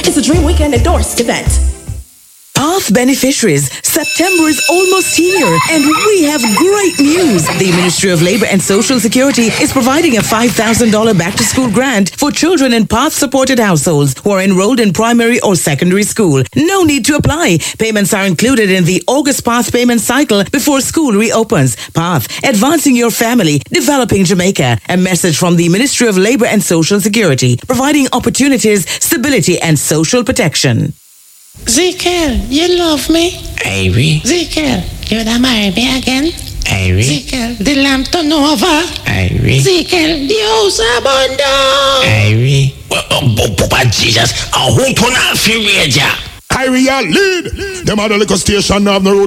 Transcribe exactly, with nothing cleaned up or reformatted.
It's a Dream Weekend endorsed event. Path beneficiaries, September is almost here, and we have great news. The Ministry of Labor and Social Security is providing a five thousand dollars back-to-school grant for children in Path-supported households who are enrolled in primary or secondary school. No need to apply. Payments are included in the August Path payment cycle before school reopens. Path, advancing your family, developing Jamaica. A message from the Ministry of Labor and Social Security, providing opportunities, stability, and social protection. Ezekiel, you love me? Ivy. Ezekiel, you would marry me again? Ivy. Ezekiel, the lamp turn over. Ivy. Ezekiel, the house burned down. Ivy. Oh, Papa Jesus, I won't turn off your radio. Kyrie, lead. Them other little station have no road.